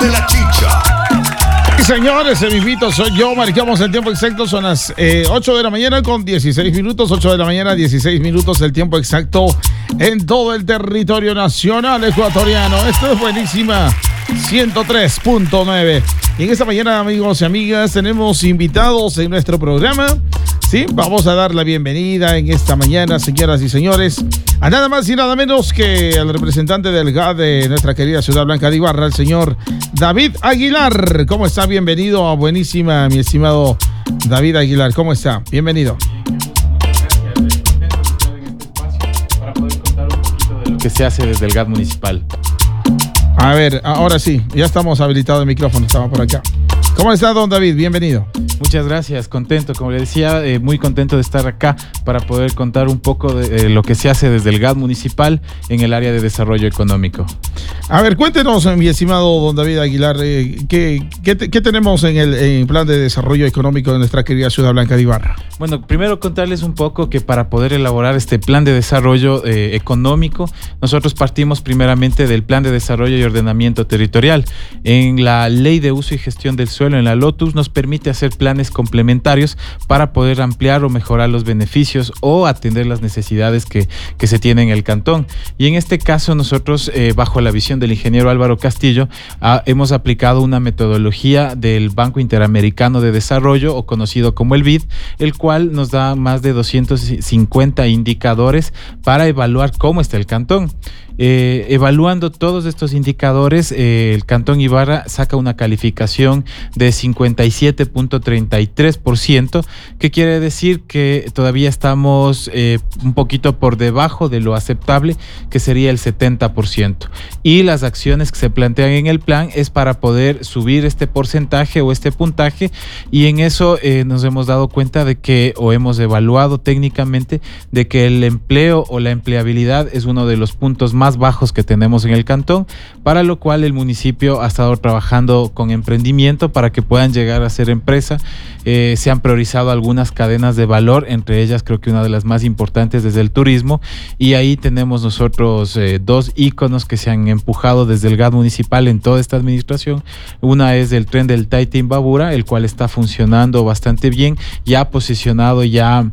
de la chicha. Señores, el mismito soy yo. Marcamos el tiempo exacto. Son las 8 de la mañana con 16 minutos. 8 de la mañana, 16 minutos. El tiempo exacto en todo el territorio nacional ecuatoriano. Esto es buenísima. 103.9. Y en esta mañana, amigos y amigas, tenemos invitados en nuestro programa. Sí, vamos a dar la bienvenida en esta mañana, señoras y señores, a nada más y nada menos que al representante del GAD de nuestra querida Ciudad Blanca de Ibarra, el señor David Aguilar. ¿Cómo está? Bienvenido a Buenísima, mi estimado David Aguilar. ¿Cómo está? Bienvenido. Que se hace desde el GAD municipal. A ver, ahora sí, ya estamos habilitados el micrófono, estaba por acá. ¿Cómo está, don David? Bienvenido. Muchas gracias, contento, como le decía, muy contento de estar acá para poder contar un poco de lo que se hace desde el GAD municipal en el área de desarrollo económico. A ver, cuéntenos, mi estimado don David Aguilar, ¿qué tenemos en el plan de desarrollo económico de nuestra querida Ciudad Blanca de Ibarra? Bueno, primero contarles un poco que para poder elaborar este plan de desarrollo económico, nosotros partimos primeramente del plan de desarrollo y ordenamiento territorial. En la Ley de Uso y Gestión del Suelo, en la LOTUS, nos permite hacer planes complementarios para poder ampliar o mejorar los beneficios o atender las necesidades que se tienen en el cantón. Y en este caso nosotros, bajo la visión del ingeniero Álvaro Castillo, hemos aplicado una metodología del Banco Interamericano de Desarrollo, o conocido como el BID, el cual nos da más de 250 indicadores para evaluar cómo está el cantón. Evaluando todos estos indicadores, el Cantón Ibarra saca una calificación de 57.33%, que quiere decir que todavía estamos un poquito por debajo de lo aceptable, que sería el 70%. Y las acciones que se plantean en el plan es para poder subir este porcentaje o este puntaje, y en eso nos hemos dado cuenta de que, o hemos evaluado técnicamente, de que el empleo o la empleabilidad es uno de los puntos más bajos que tenemos en el cantón, para lo cual el municipio ha estado trabajando con emprendimiento para que puedan llegar a ser empresa. Se han priorizado algunas cadenas de valor, entre ellas creo que una de las más importantes desde el turismo, y ahí tenemos nosotros dos íconos que se han empujado desde el GAD municipal en toda esta administración. Una es el tren del Taita Imbabura, el cual está funcionando bastante bien, ya ha posicionado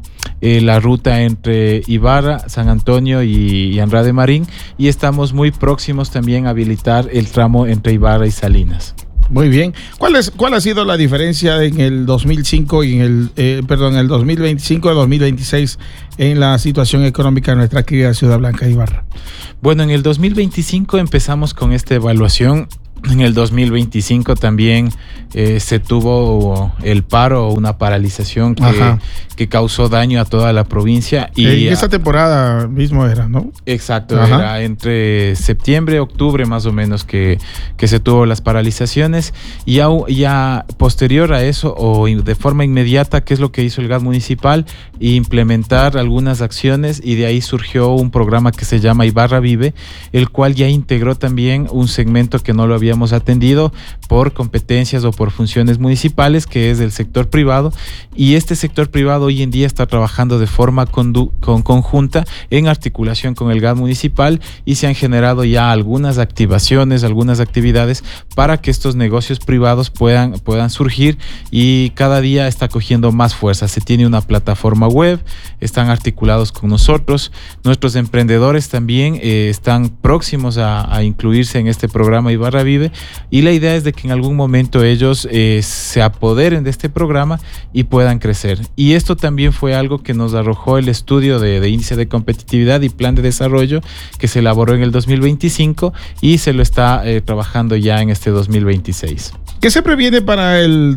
la ruta entre Ibarra, San Antonio y Andrade Marín, y estamos muy próximos también a habilitar el tramo entre Ibarra y Salinas. Muy bien. ¿Cuál ha sido la diferencia en el 2005 y en el 2025 a 2026 en la situación económica de nuestra querida Ciudad Blanca de Ibarra? Bueno, en el 2025 empezamos con esta evaluación. En el 2025 también se tuvo el paro o una paralización que causó daño a toda la provincia. Y esa temporada mismo era, ¿no? Exacto, era entre septiembre, octubre más o menos que se tuvo las paralizaciones, y ya posterior a eso, o de forma inmediata, ¿qué es lo que hizo el GAD municipal? Implementar algunas acciones, y de ahí surgió un programa que se llama Ibarra Vive, el cual ya integró también un segmento que no lo habíamos atendido por competencias o por funciones municipales, que es del sector privado, y este sector privado hoy en día está trabajando de forma conjunta en articulación con el GAD municipal, y se han generado ya algunas activaciones, algunas actividades para que estos negocios privados puedan surgir, y cada día está cogiendo más fuerza. Se tiene una plataforma web, están articulados con nosotros, nuestros emprendedores también están próximos a incluirse en este programa Ibarra Vive, y la idea es de que en algún momento ellos se apoderen de este programa y puedan crecer. Y esto también fue algo que nos arrojó el estudio de índice de competitividad y plan de desarrollo, que se elaboró en el 2025 y se lo está trabajando ya en este 2026. ¿Qué se previene para el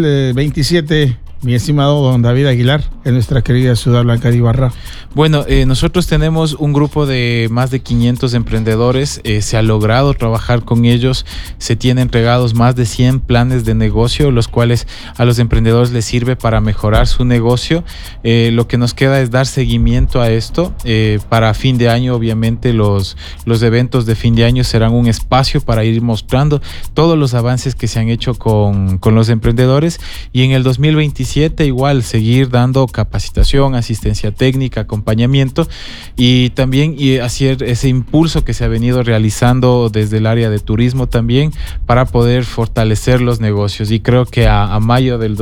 2027? Mi estimado don David Aguilar, en nuestra querida Ciudad Blanca de Ibarra. Bueno, nosotros tenemos un grupo de más de 500 emprendedores, se ha logrado trabajar con ellos, se tienen entregados más de 100 planes de negocio, los cuales a los emprendedores les sirve para mejorar su negocio. Lo que nos queda es dar seguimiento a esto. Para fin de año, obviamente, los eventos de fin de año serán un espacio para ir mostrando todos los avances que se han hecho con los emprendedores, y en el 2025 2027 igual seguir dando capacitación, asistencia técnica, acompañamiento y también hacer ese impulso que se ha venido realizando desde el área de turismo también para poder fortalecer los negocios. Y creo que a mayo del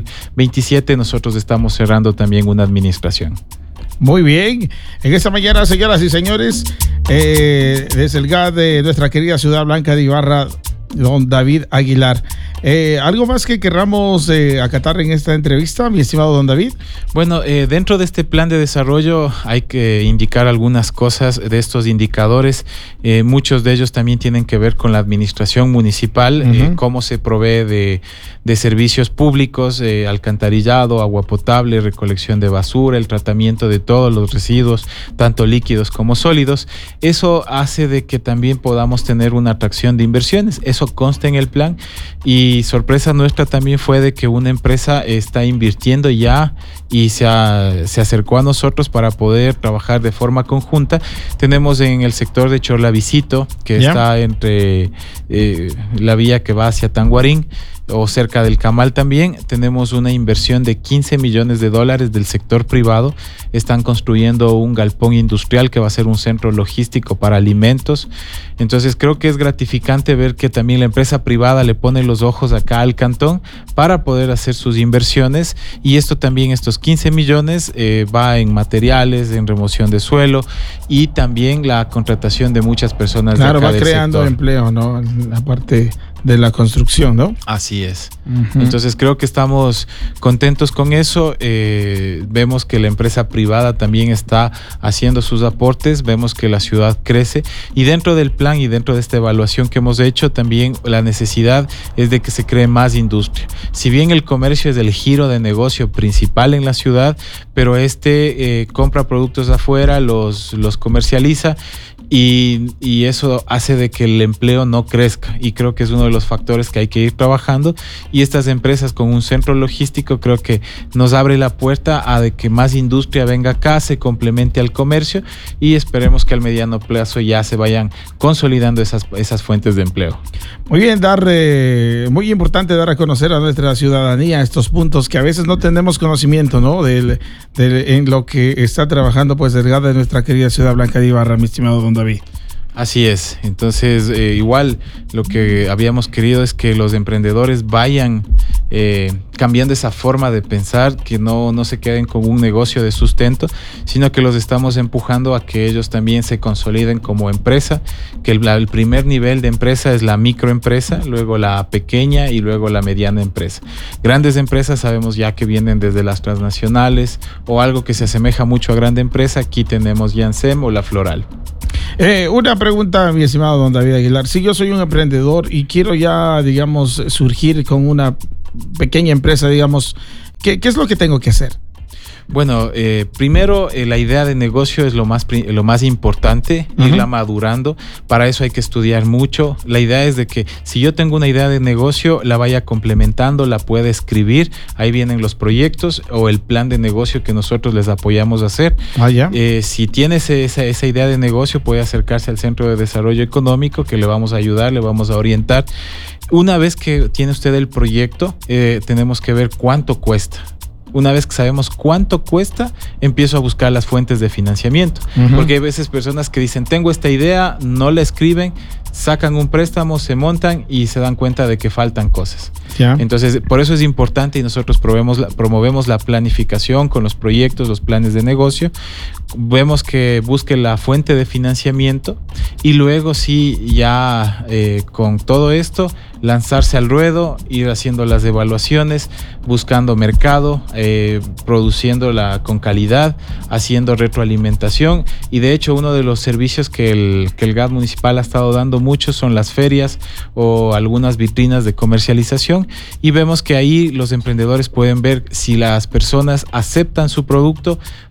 2027 nosotros estamos cerrando también una administración. Muy bien. En esta mañana, señoras y señores, desde el GAD de nuestra querida Ciudad Blanca de Ibarra, don David Aguilar. ¿Algo más que querramos acatar en esta entrevista, mi estimado don David? Bueno, dentro de este plan de desarrollo hay que indicar algunas cosas de estos indicadores. Muchos de ellos también tienen que ver con la administración municipal, cómo se provee de servicios públicos, alcantarillado, agua potable, recolección de basura, el tratamiento de todos los residuos, tanto líquidos como sólidos. Eso hace de que también podamos tener una atracción de inversiones. Eso consta en el plan y sorpresa nuestra también fue de que una empresa está invirtiendo ya y se acercó a nosotros para poder trabajar de forma conjunta. Tenemos en el sector de Chorlavisito, que está entre la vía que va hacia Tanguarín, o cerca del Camal también, tenemos una inversión de $15 millones del sector privado. Están construyendo un galpón industrial que va a ser un centro logístico para alimentos. Entonces creo que es gratificante ver que también la empresa privada le pone los ojos acá al cantón para poder hacer sus inversiones, y esto también, estos 15 millones va en materiales, en remoción de suelo y también la contratación de muchas personas. Claro, de acá va creando sector. Empleo, ¿no? La parte de la construcción, ¿no? Así es. Entonces creo que estamos contentos con eso. Vemos que la empresa privada también está haciendo sus aportes, vemos que la ciudad crece, y dentro del plan y dentro de esta evaluación que hemos hecho también la necesidad es de que se cree más industria. Si bien el comercio es el giro de negocio principal en la ciudad, pero compra productos de afuera, los comercializa, y eso hace de que el empleo no crezca, y creo que es uno de los factores que hay que ir trabajando, y estas empresas con un centro logístico creo que nos abre la puerta a de que más industria venga acá, se complemente al comercio, y esperemos que al mediano plazo ya se vayan consolidando esas fuentes de empleo. Muy bien, muy importante dar a conocer a nuestra ciudadanía estos puntos que a veces no tenemos conocimiento, ¿no? En lo que está trabajando pues el GAD de nuestra querida Ciudad Blanca de Ibarra, mi estimado don David. Así es. Entonces, igual lo que habíamos querido es que los emprendedores vayan cambiando esa forma de pensar, que no se queden con un negocio de sustento, sino que los estamos empujando a que ellos también se consoliden como empresa, que el primer nivel de empresa es la microempresa, luego la pequeña y luego la mediana empresa. Grandes empresas sabemos ya que vienen desde las transnacionales o algo que se asemeja mucho a grande empresa. Aquí tenemos Yansem o La Floral. Una pregunta, mi estimado don David Aguilar. Si yo soy un emprendedor y quiero ya, digamos, surgir con una pequeña empresa, digamos, ¿qué es lo que tengo que hacer? Bueno, primero la idea de negocio es lo más importante, irla madurando. Para eso hay que estudiar mucho. La idea es de que si yo tengo una idea de negocio, la vaya complementando, la pueda escribir. Ahí vienen los proyectos o el plan de negocio que nosotros les apoyamos a hacer. Si tiene esa idea de negocio, puede acercarse al Centro de Desarrollo Económico, que le vamos a ayudar, le vamos a orientar. Una vez que tiene usted el proyecto, tenemos que ver cuánto cuesta. Una vez que sabemos cuánto cuesta, empiezo a buscar las fuentes de financiamiento. Porque hay veces personas que dicen, tengo esta idea, no la escriben, sacan un préstamo, se montan y se dan cuenta de que faltan cosas. Entonces, por eso es importante, y nosotros promovemos la planificación con los proyectos, los planes de negocio. Vemos que busque la fuente de financiamiento y luego con todo esto, lanzarse al ruedo, ir haciendo las evaluaciones, buscando mercado, produciéndola con calidad, haciendo retroalimentación. Y de hecho, uno de los servicios que el GAD municipal ha estado dando mucho son las ferias o algunas vitrinas de comercialización, y vemos que ahí los emprendedores pueden ver si las personas aceptan su producto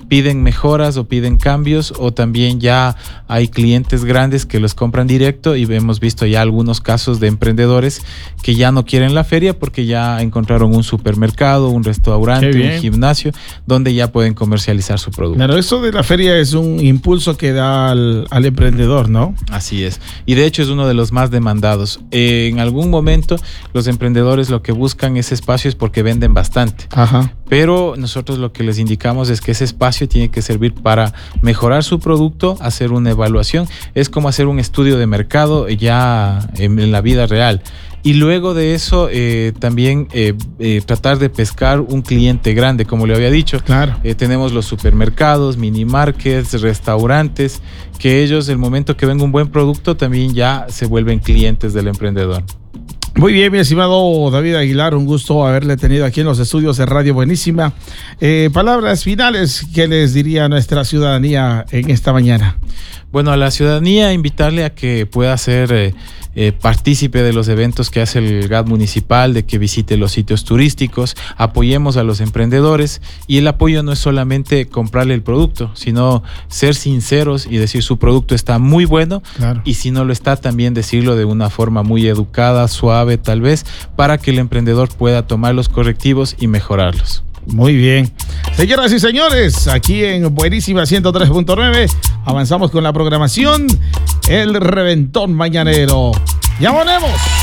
piden mejoras o piden cambios, o también ya hay clientes grandes que los compran directo, y hemos visto ya algunos casos de emprendedores que ya no quieren la feria porque ya encontraron un supermercado, un restaurante, un gimnasio donde ya pueden comercializar su producto. Claro, eso de la feria es un impulso que da al emprendedor, ¿no? Así es, y de hecho es uno de los más demandados. En algún momento los emprendedores lo que buscan ese espacio es porque venden bastante. Ajá. Pero nosotros lo que les indicamos es que ese espacio tiene que servir para mejorar su producto, hacer una evaluación. Es como hacer un estudio de mercado ya en la vida real. Y luego de eso también tratar de pescar un cliente grande, como le había dicho. Claro. Tenemos los supermercados, mini markets, restaurantes, que ellos, el momento que ven un buen producto, también ya se vuelven clientes del emprendedor. Muy bien, mi estimado David Aguilar, un gusto haberle tenido aquí en los estudios de Radio Buenísima. Palabras finales, ¿qué les diría a nuestra ciudadanía en esta mañana? Bueno, a la ciudadanía invitarle a que pueda ser partícipe de los eventos que hace el GAD municipal, de que visite los sitios turísticos, apoyemos a los emprendedores, y el apoyo no es solamente comprarle el producto, sino ser sinceros y decir su producto está muy bueno, claro. Y si no lo está, también decirlo de una forma muy educada, suave tal vez, para que el emprendedor pueda tomar los correctivos y mejorarlos. Muy bien. Señoras y señores, aquí en Buenísima 103.9 avanzamos con la programación El Reventón Mañanero. ¡Ya volvemos!